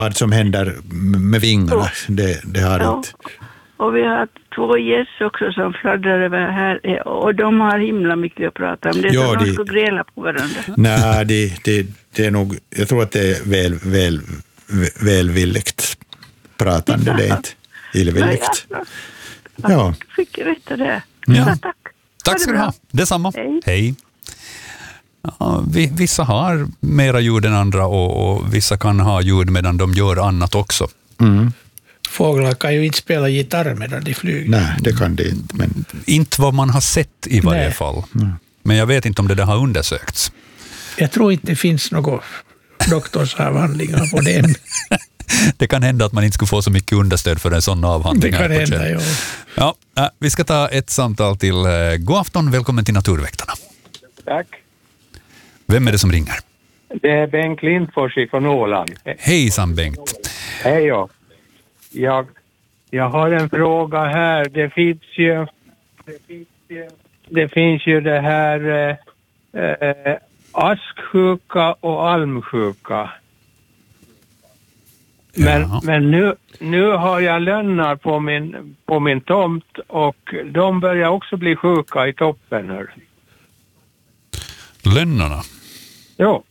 Vad som händer med vingarna, det har inte. Och vi har 2 gäss också som fladdrar över här. Och de har himla mycket att prata om. Det är så de ska gräla på varandra. Nej, det är nog... Jag tror att det är välvilligt pratande. Det är inte illvilligt. Ja. Fick jag rätta det. Ja. Tack. Tack ska du ha. Detsamma. Hej. Ja, vissa har mera ljud än andra och vissa kan ha ljud medan de gör annat också. Mm. Fåglar kan ju inte spela gitarr medan de flyger. Nej, det kan det inte. Men... Inte vad man har sett i varje fall. Men jag vet inte om det där har undersökts. Jag tror inte det finns några doktorsavhandlingar på det. Det kan hända att man inte skulle få så mycket understöd för en sån avhandling. Det kan hända, ja. Vi ska ta ett samtal till. God afton, välkommen till Naturväktarna. Tack. Vem är det som ringer? Det är Bengt Lindfors från Åland. Hejsan Bengt. Hej ja. Jag har en fråga här. Det finns ju det här asksjuka och almsjuka. Men nu har jag lönnar på min tomt och de börjar också bli sjuka i toppen. Hör. Lönnorna? Jo.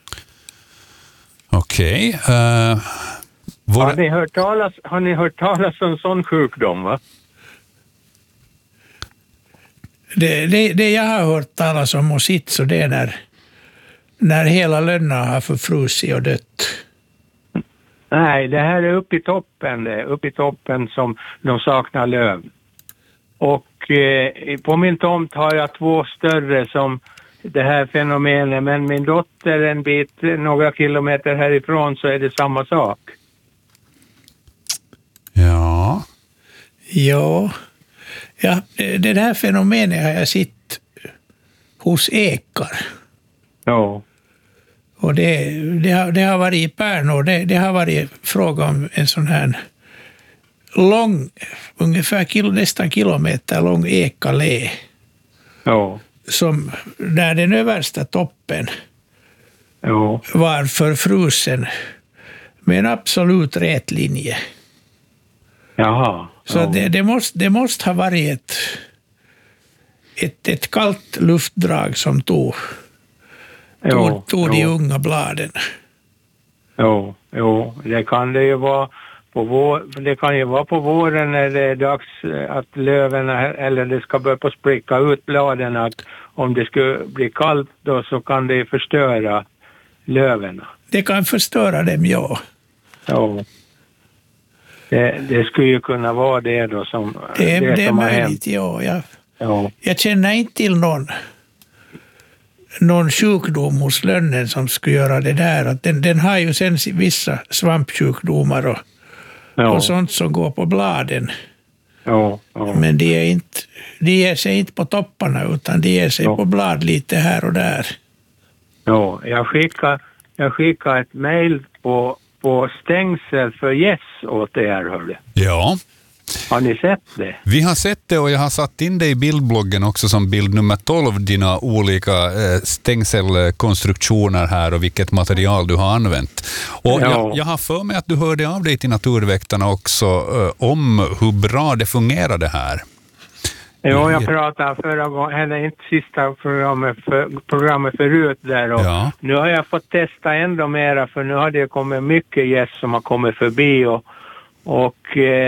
Okej. Har ni hört talas om sån sjukdom, va? Det jag har hört talas om och sitt så det är när hela lönnar har förfrusit och dött. Nej, det här är uppe i toppen som de saknar löv. Och på min tomt har jag 2 större som det här fenomenet, men min dotter en bit, några kilometer härifrån så är det samma sak. Ja, det här fenomenet har jag sett hos ekar. Ja. Och det har varit i Pärnå, det har varit fråga om en sån här lång, ungefär nästan kilometer lång ekalé. Ja. Som där den översta toppen var förfrusen med en absolut rät linje. Jaha. Så det måste ha varit ett kallt luftdrag som tog de unga bladen. Jo, det kan det ju vara på våren när det är dags att löven eller det ska börja på spricka ut bladen, att om det skulle bli kallt då så kan det förstöra löven. Det kan förstöra dem, ja. Ja. Det skulle ju kunna vara det då som det är som möjligt, ja. Jag känner inte till någon sjukdom hos lönnen som skulle göra det där. Att den har ju sen vissa svampsjukdomar och sånt som går på bladen. Ja. Men de ger sig inte på topparna utan de ger sig på blad lite här och där. Ja, jag skickar ett mejl på stängsel för gäss åt er, hörde. Ja. Har ni sett det? Vi har sett det och jag har satt in det i bildbloggen också som bild nummer 12, dina olika stängselkonstruktioner här och vilket material du har använt. Och jag har för mig att du hörde av dig till Naturväktarna också om hur bra det fungerar det här. Ja, jag pratade förra gången, eller inte sista programmet förut där och nu har jag fått testa ändå mera för nu har det kommit mycket gäss som har kommit förbi och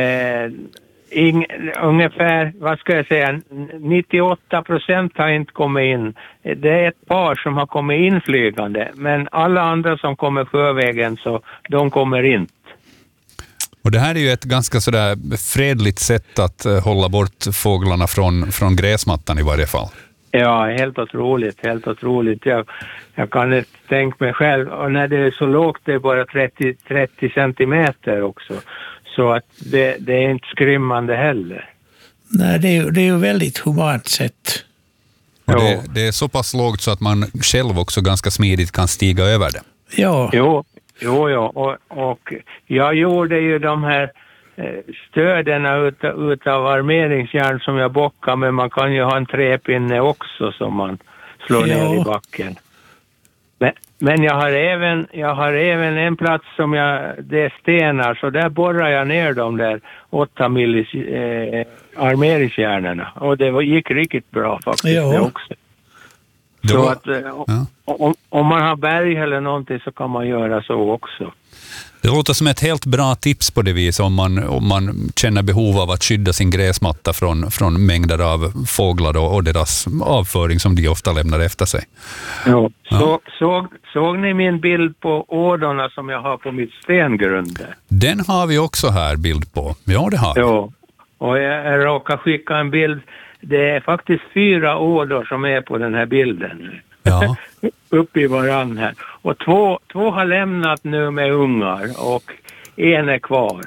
ungefär, vad ska jag säga, 98% har inte kommit in. Det är ett par som har kommit inflygande, men alla andra som kommer sjövägen så de kommer inte. Och det här är ju ett ganska sådär fredligt sätt att hålla bort fåglarna från gräsmattan i varje fall. Ja, helt otroligt. Jag kan inte tänka mig själv, och när det är så lågt det är bara 30 centimeter också. Så att det är inte skrymmande heller. Nej, det är ju väldigt humant sätt. Och det är så pass lågt så att man själv också ganska smidigt kan stiga över det. Ja. Jo, och jag gjorde ju de här stöderna utav armeringsjärn som jag bockar, men man kan ju ha en träpinne också som man slår ner i backen. Men jag har även en plats som det är stenar, så där borrar jag ner de där 8 millis armeringskärnorna. Och det gick riktigt bra faktiskt det också. Så att om man har berg eller någonting så kan man göra så också. Det låter som ett helt bra tips på det vis om man känner behov av att skydda sin gräsmatta från mängder av fåglar och deras avföring som de ofta lämnar efter sig. Ja. Såg ni min bild på ådorna som jag har på mitt stengrund? Den har vi också här bild på. Ja, det har vi. Ja, och jag råkar skicka en bild. Det är faktiskt 4 ådor som är på den här bilden. Ja. Uppe i varann här. Och två har lämnat nu med ungar och en är kvar.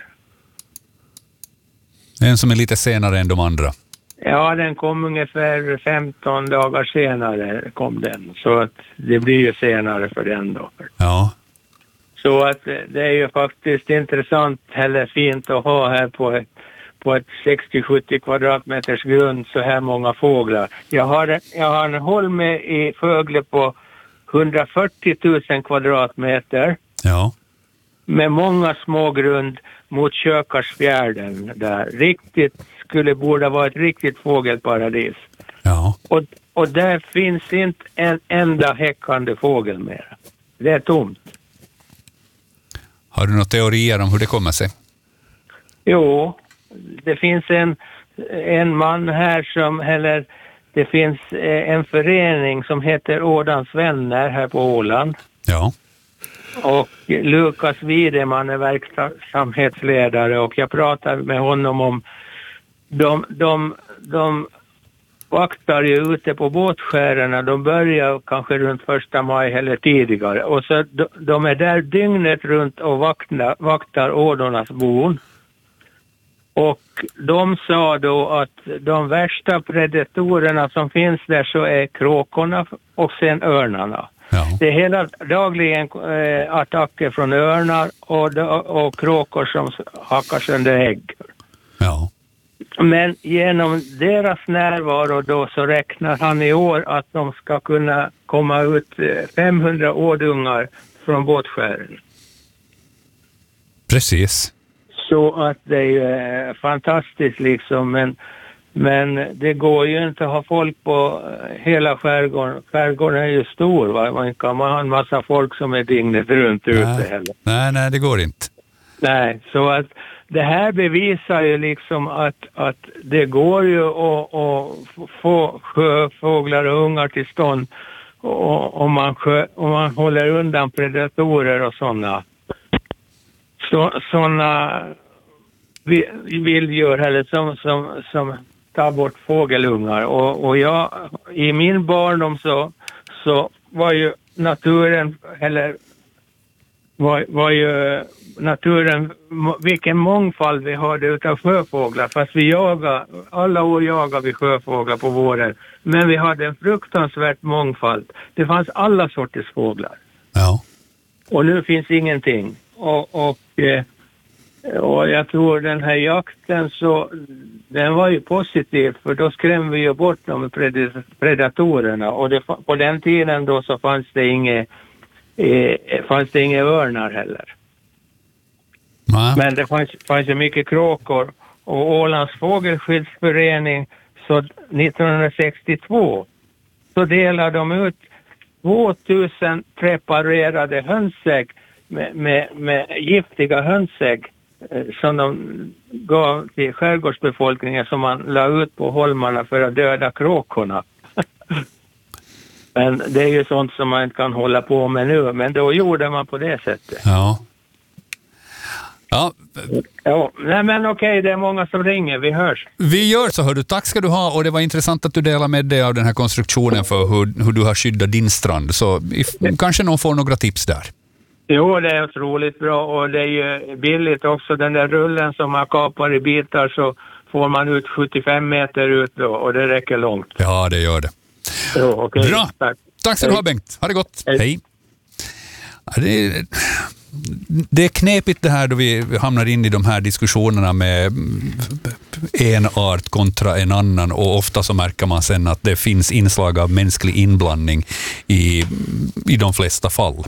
En som är lite senare än de andra. Ja, den kom ungefär 15 dagar senare kom den. Så att det blir ju senare för den då. Ja. Så att det är ju faktiskt intressant eller fint att ha här på ett 60-70 kvadratmeters grund så här många fåglar. Jag har en holme i Fögle på 140 000 kvadratmeter. Ja. Med många små grund mot Kökarsfjärden där. Borde vara ett riktigt fågelparadis. Ja. Och där finns inte en enda häckande fågel mer. Det är tomt. Har du några teorier om hur det kommer sig? Jo, det finns en man här det finns en förening som heter Ådans vänner här på Åland. Ja. Och Lukas Wideman är verksamhetsledare och jag pratade med honom om de vaktar ju ute på båtskärerna. De börjar kanske runt 1 maj eller tidigare. Och så de är där dygnet runt och vaktar ådornas bon. Och de sa då att de värsta predatorerna som finns där så är kråkorna och sen örnarna. Ja. Det är hela dagligen attacker från örnar och kråkor som hackar sönder ägg. Ja. Men genom deras närvaro då så räknar han i år att de ska kunna komma ut 500 ådungar från båtskären. Precis. Så att det är ju fantastiskt liksom, men det går ju inte att ha folk på hela skärgården. Skärgården är ju stor, va? Man kan ha en massa folk som är dygnet runt ute heller. Nej, det går inte. Nej, så att det här bevisar ju liksom att det går ju att få sjöfåglar och ungar till stånd om man håller undan predatorer och sådana vilddjur eller som tar bort fågelungar. Och jag, i min barndom så var ju naturen vilken mångfald vi hade utav sjöfåglar, fast alla år jagar vi sjöfåglar på våren, men vi hade en fruktansvärt mångfald. Det fanns alla sorters fåglar. Ja. Och nu finns ingenting. Och jag tror den här jakten den var ju positiv, för då skrämde vi ju bort de predatorerna, och på den tiden då så fanns det inga örnar heller. Nej. Men det fanns ju mycket kråkor, och Ålands fågelskyddsförening så 1962 så delade de ut 2000 preparerade hönsägg med giftiga hönsägg som de gav till skärgårdsbefolkningen som man la ut på holmarna för att döda kråkorna. Men det är ju sånt som man inte kan hålla på med nu, men då gjorde man på det sättet. Ja. Nej men okej, det är många som ringer, vi hörs. Vi gör så, hör du. Tack ska du ha, och det var intressant att du delar med dig av den här konstruktionen för hur du har skyddat din strand, så kanske någon får några tips där. Jo, det är otroligt bra, och det är ju billigt också. Den där rullen som man kapar i bitar så får man ut 75 meter ut då, och det räcker långt. Ja, det gör det. Jo, okej. Bra. Tack ska du ha, Bengt. Ha det gott. Hej. Ja, det är knepigt det här då vi hamnar in i de här diskussionerna med en art kontra en annan, och ofta så märker man sen att det finns inslag av mänsklig inblandning i de flesta fall.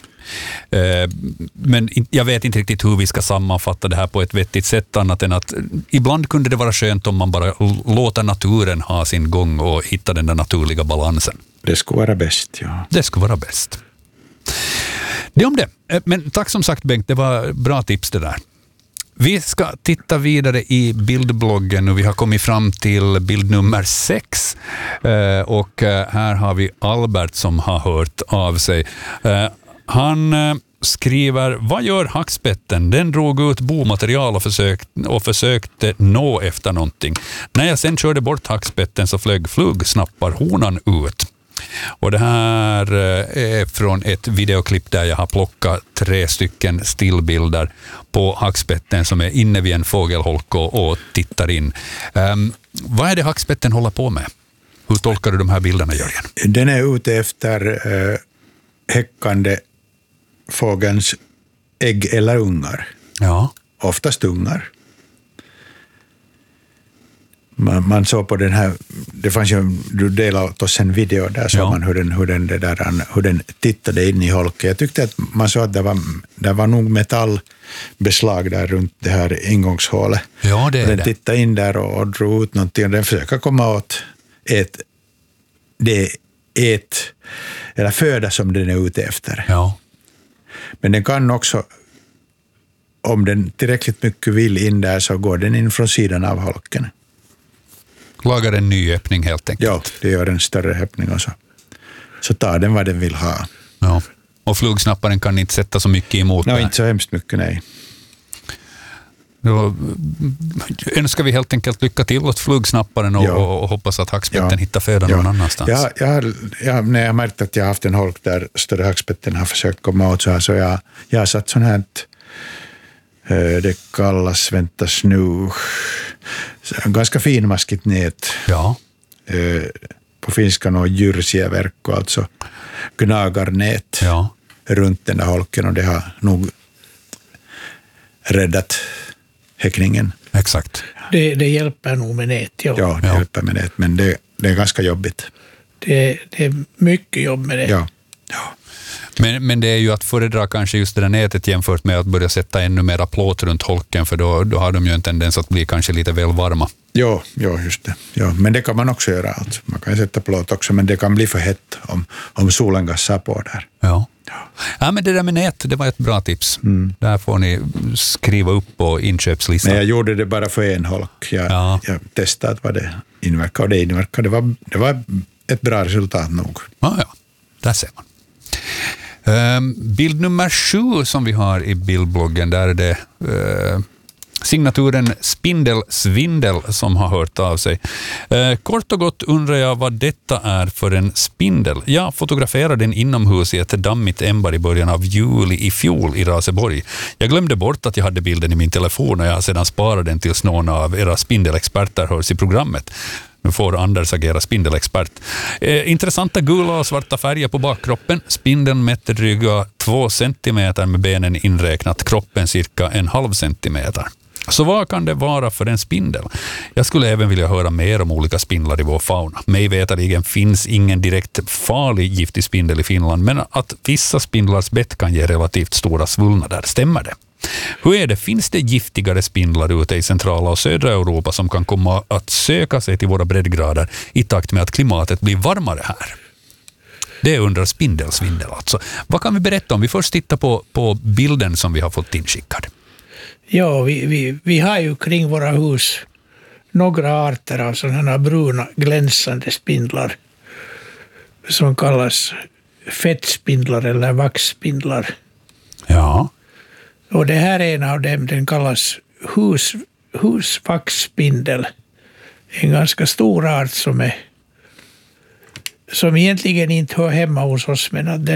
Men jag vet inte riktigt hur vi ska sammanfatta det här på ett vettigt sätt, annat än att ibland kunde det vara skönt om man bara låter naturen ha sin gång och hitta den där naturliga balansen. Det skulle vara bäst, ja. Det skulle vara bäst. Det om det. Men tack som sagt, Bengt, det var bra tips det där. Vi ska titta vidare i bildbloggen och vi har kommit fram till bild nummer 6. Och här har vi Albert som har hört av sig. Han skriver: vad gör hackspetten? Den drog ut bomaterial och försökte nå efter någonting. När jag sen körde bort hackspetten så flög flugsnapparhonan ut. Och det här är från ett videoklipp där jag har plockat 3 stycken stillbilder på hackspetten som är inne vid en fågelholk och tittar in. Vad är det hackspetten håller på med? Hur tolkar du de här bilderna, Jörgen? Den är ute efter häckande fågelns ägg eller ungar. Ja. Oftast ungar. Man såg på den här, det fanns ju, du delade åt oss en video där såg man hur den tittade in i holken. Jag tyckte att man såg att det var nog metallbeslag där runt det här ingångshålet. Ja, det är den tittade in där och drog ut någonting, och den försöker komma åt eller föda som den är ute efter. Ja. Men den kan också, om den tillräckligt mycket vill in där, så går den in från sidan av holken. Lagar en ny öppning helt enkelt. Ja, det gör en större öppning och så tar den vad den vill ha. Ja. Och flugsnapparen kan inte sätta så mycket emot. Nej, inte så hemskt mycket, nej. Då önskar vi helt enkelt lycka till åt flugsnapparen och hoppas att hackspetten hittar födan någon annanstans. När jag märkt att jag har haft en holk där större hackspetten har försökt komma åt så jag har satt sån här, det kallas, väntas nu, ganska finmaskigt nät. Ja. På finska och djursieverkko, alltså gnagarnät runt den där holken, och det har nog räddat häckningen. Exakt. Det hjälper nog med nät. Ja, det hjälper med nät, men det är ganska jobbigt. Det är mycket jobb med det. Ja. Men det är ju att föredra kanske just det där nätet jämfört med att börja sätta ännu mera plåt runt holken, för då har de ju en tendens att bli kanske lite väl varma. Ja, just det. Ja, men det kan man också göra. Alltså. Man kan sätta plåt också, men det kan bli för hett om solen gassar på där. Ja, men det där med nät, det var ett bra tips. Där får ni skriva upp på inköpslistan. Men jag gjorde det bara för en holk. Jag testade vad det inverkade, och det inverkade. Det var ett bra resultat nog. Ja, där ser man. Bild nummer 7 som vi har i bildbloggen, där är det signaturen Spindelsvindel som har hört av sig. Kort och gott undrar jag vad detta är för en spindel. Jag fotograferade den inomhus i ett dammigt ämbar i början av juli i fjol i Raseborg. Jag glömde bort att jag hade bilden i min telefon, och jag har sedan sparat den tills någon av era spindelexperter hörs i programmet. Nu får Anders agera spindelexpert. Intressanta gula och svarta färger på bakkroppen. Spindeln mätte dryga 2 centimeter med benen inräknat, kroppen cirka 1,5 centimeter. Så vad kan det vara för en spindel? Jag skulle även vilja höra mer om olika spindlar i vår fauna. Mig vetaligen finns ingen direkt farlig giftig spindel i Finland, men att vissa spindlars bett kan ge relativt stora svullnader. Stämmer det? Hur är det? Finns det giftigare spindlar ute i centrala och södra Europa som kan komma att söka sig till våra breddgrader i takt med att klimatet blir varmare här? Det undrar Spindelsvindel alltså. Vad kan vi berätta om? Vi först tittar på bilden som vi har fått inskickad. Ja, vi har ju kring våra hus några arter av sådana bruna glänsande spindlar som kallas fettspindlar eller vaxspindlar. Ja. Och det här är en av dem, den kallas husvaxspindel. En ganska stor art som egentligen inte hör hemma hos oss, men att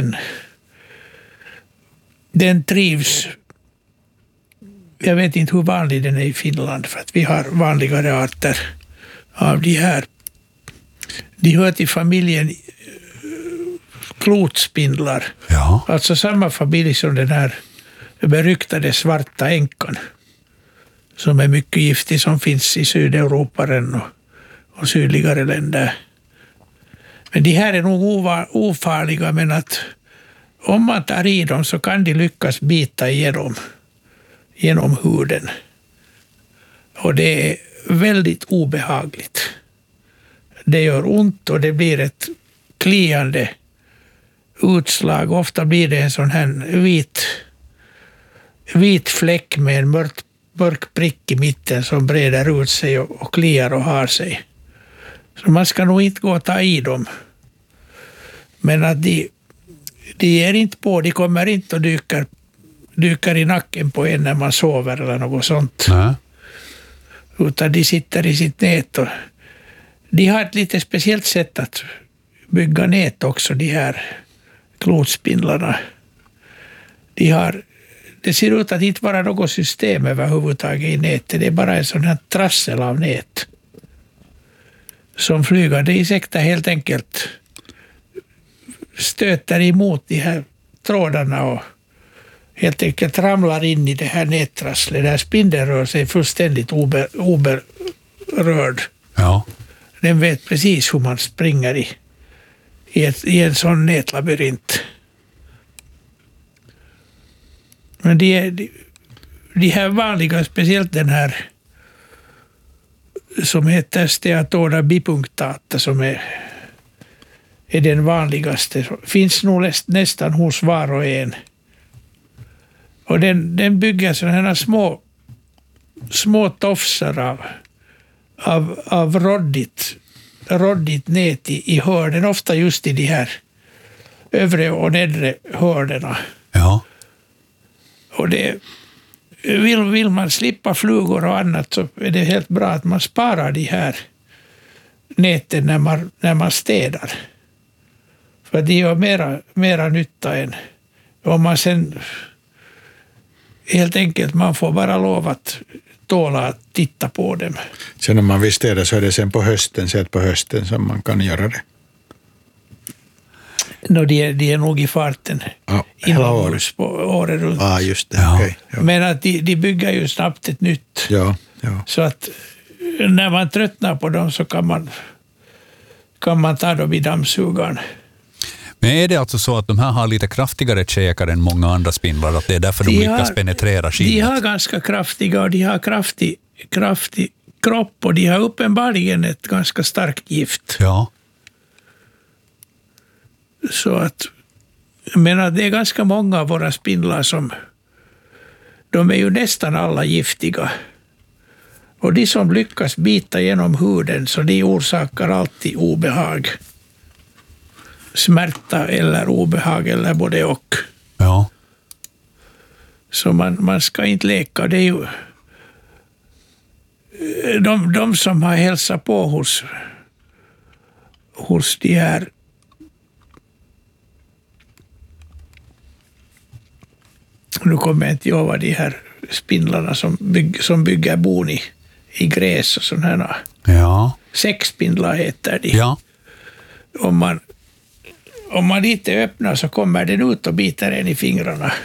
den trivs. Jag vet inte hur vanlig den är i Finland, för att vi har vanligare arter av de här. De hör till familjen klotspindlar. Ja. Alltså samma familj som den här beryktade svarta änkan som är mycket giftig, som finns i Sydeuropa och sydligare länder. Men de här är nog ofarliga, men att om man tar i dem så kan de lyckas bita genom huden. Och det är väldigt obehagligt. Det gör ont och det blir ett kliande utslag. Ofta blir det en sån här vit fläck med en mörk prick i mitten som breder ut sig och kliar och har sig. Så man ska nog inte gå och ta i dem. Men att de är inte på, de kommer inte och dyker i nacken på en när man sover eller något sånt. Nej. Utan de sitter i sitt nät. Och de har ett lite speciellt sätt att bygga nät också, de här klotspindlarna. Det ser ut att inte vara något system överhuvudtaget i nätet. Det är bara en sån här trassel av nät som flygande insekter helt enkelt stöter emot de här trådarna och helt enkelt ramlar in i det här nättrasslet där spindeln rör sig fullständigt oberörd. Ja. Den vet precis hur man springer i en sån nätlabyrint. Men de här vanliga, speciellt den här som heter Steatona bipunctata, som är den vanligaste, finns nog nästan hos var och en. Och den bygger sådana här små tofsar av råddigt nät i hörden, ofta just i de här övre och nedre hörderna. Ja. Och det vill man slippa flugor och annat, så är det helt bra att man sparar de här näten när man städar. För de gör mera nytta än om man sen helt enkelt, man får bara lov att tåla att titta på dem. Sen om man vill städa så är det sen på hösten som man kan göra det. De är nog i farten inomhus på året runt. Ja, just det. Ja. Okay, ja. Men att de bygger ju snabbt ett nytt. Ja. Så att när man tröttnar på dem så kan man ta dem i dammsugaren. Men är det alltså så att de här har lite kraftigare käkar än många andra spindlar, att det är därför de lyckas penetrera skinnet? De har ganska kraftiga och de har kraftig kropp och de har uppenbarligen ett ganska starkt gift. Ja. Så att, jag menar, det är ganska många av våra spindlar de är ju nästan alla giftiga. Och de som lyckas bita genom huden, så de orsakar alltid obehag. Smärta eller obehag eller både och. Ja. Så man ska inte leka. Det är ju de som har hälsat på hos de här nu kommer jag inte ihåg vad de här spindlarna som bygger bon i gräs och sådana här. Ja. Säckspindlar heter de. Ja. Om man inte öppnar så kommer den ut och biter en i fingrarna.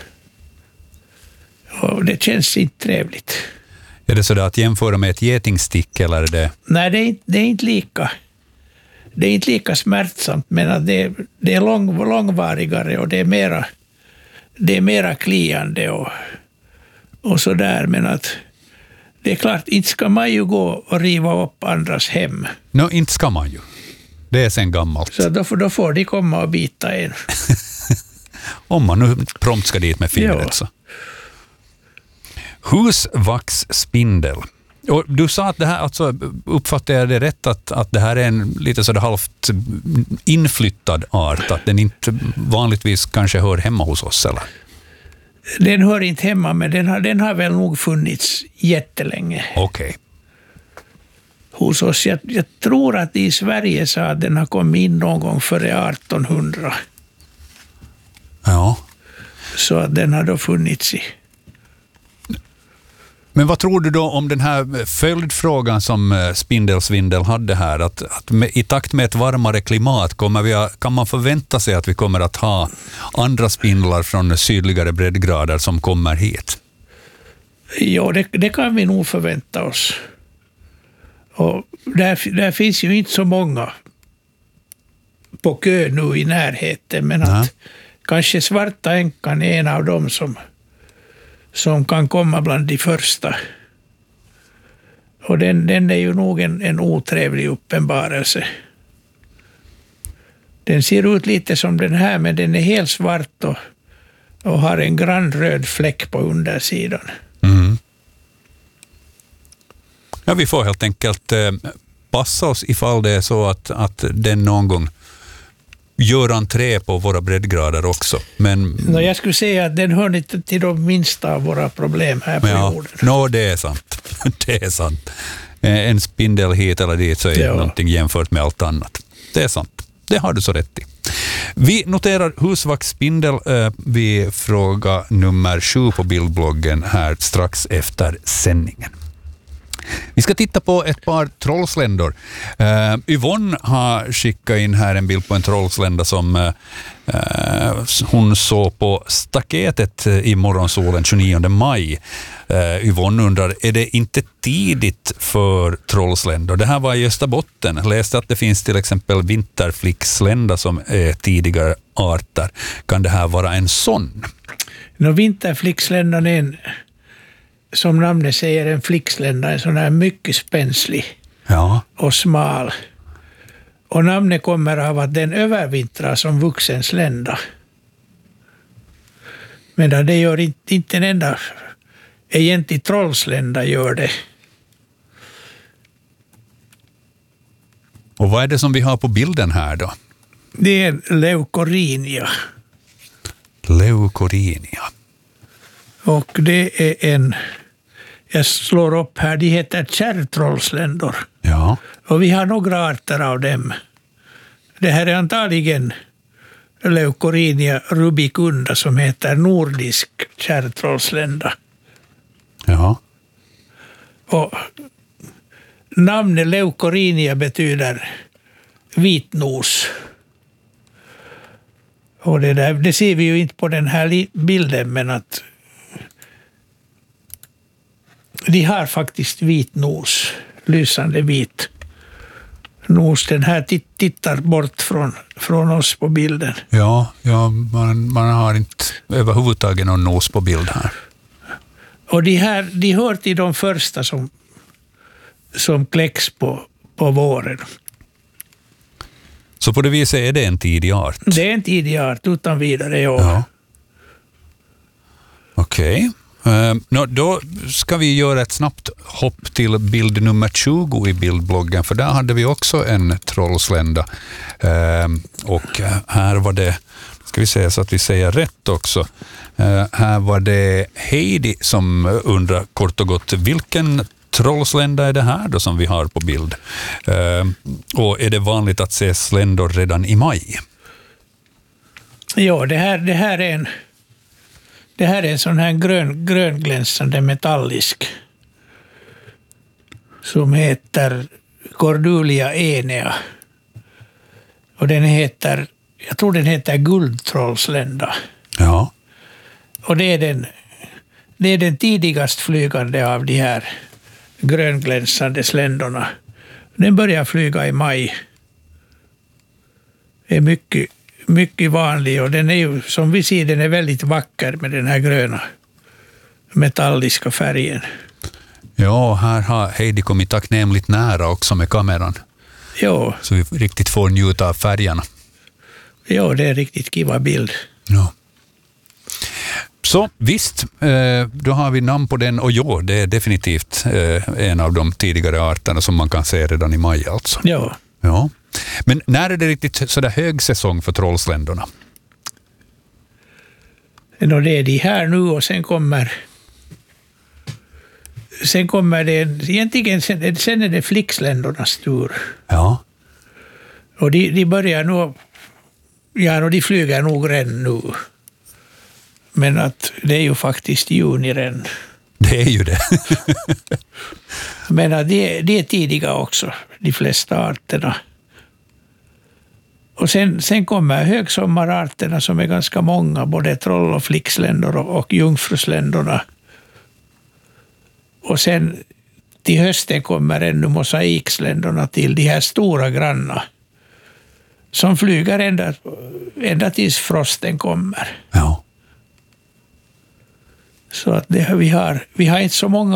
Och det känns inte trevligt. Är det så där att jämföra med ett getingstick eller är det? Nej, det är inte lika. Det är inte lika smärtsamt, men att det är långvarigare och det är mera kliande och så där, men att det är klart, inte ska man ju gå och riva upp andras hem. No, inte ska man ju. Det är sen gammalt. Så då får de komma och bita en. Om man nu prompt ska dit med fingret så. Husvaxspindel. Och du sa att det här, alltså, uppfattar jag det rätt att det här är en lite sådär halvt inflyttad art, att den inte vanligtvis kanske hör hemma hos oss, eller? Den hör inte hemma, men den har väl nog funnits jättelänge. Okej. Hos oss. Jag tror att i Sverige så att den har kommit in någon gång före 1800. Ja. Så att den har då funnits i. Men vad tror du då om den här följdfrågan som Spindelsvindel hade här? Att i takt med ett varmare klimat kan man förvänta sig att vi kommer att ha andra spindlar från sydligare breddgrader som kommer hit? Ja, det kan vi nog förvänta oss. Och där finns ju inte så många på kö nu i närheten, men att kanske Svarta änkan är en av dem som kan komma bland de första. Och den är ju nog en otrevlig uppenbarelse. Den ser ut lite som den här, men den är helt svart och har en grannröd fläck på undersidan. Mm. Ja, vi får helt enkelt passa oss ifall det är så att den någon gång gör entré på våra breddgrader också. Men jag skulle säga att den hör inte till de minsta av våra problem här på jorden. Det är sant. Det är sant. En spindel hit eller dit så är det någonting jämfört med allt annat. Det är sant. Det har du så rätt i. Vi noterar husvagnsspindel vid fråga nummer 7 på bildbloggen här strax efter sändningen. Vi ska titta på ett par trollsländor. Yvonne har skickat in här en bild på en trollslända som hon såg på staketet i morgonsolen 29 maj. Yvonne undrar, är det inte tidigt för trollsländor? Det här var i Österbotten. Jag läste att det finns till exempel vinterflickslända som är tidigare arter. Kan det här vara en sån? Vinterflicksländan är som namnet säger, en flickslända, en sån här mycket spänslig och smal. Och namnet kommer av att den övervintrar som vuxen slända. Men det gör inte en enda egentlig trollslända gör det. Och vad är det som vi har på bilden här då? Det är Leukorinia. Leukorinia. Och det är jag slår upp här, de heter kärrtrollsländor. Ja. Och vi har några arter av dem. Det här är antagligen Leukorinia rubicunda som heter nordisk kärrtrollslända. Ja. Och namnet Leukorinia betyder vitnos. Och det ser vi ju inte på den här bilden, men att de har faktiskt vit nos, lysande vit nos. Den här tittar bort från oss på bilden. Ja, man har inte överhuvudtaget någon nos på bild här. Och de hör till de första som kläcks på våren. Så på det viset är det en tidig art? Det är en tidig art, utan vidare, ja. Okej. Då ska vi göra ett snabbt hopp till bild nummer 20 i bildbloggen, för där hade vi också en trollslända. Och här var det, ska vi säga så att vi säger rätt också, här var det Heidi som undrar kort och gott, vilken trollslända är det här då som vi har på bild? Och är det vanligt att se sländor redan i maj? Ja, det här är en sån här grönglänsande metallisk som heter Cordulia enea. Och jag tror den heter guldtrollslända. Ja. Och det är den tidigast flygande av de här grönglänsande sländorna. Den börjar flyga i maj. Det är mycket vanlig, och den är ju, som vi ser, den är väldigt vacker med den här gröna metalliska färgen. Ja, här har Heidi kommit tacknämligt nära också med kameran. Ja. Så vi riktigt får njuta av färgerna. Ja, det är riktigt kiva bild. Ja. Så visst, då har vi namn på den, och ja, det är definitivt en av de tidigare arterna som man kan se redan i maj alltså. Ja. Ja. Men när är det riktigt sådär hög säsong för trollsländorna? Det är de här nu, och sen kommer det egentligen, sen är det flicksländornas tur. Ja. Och de börjar nog, och de flyger nog redan nu. Men att det är ju faktiskt juni redan. Det är ju det. Men de är tidiga också, de flesta arterna. Och sen kommer högsommararterna som är ganska många, både troll- och flicksländor och jungfrusländorna. Och sen till hösten kommer ännu mosaiksländerna till, de här stora granna som flyger ända tills frosten kommer. Ja. Så att vi har inte så många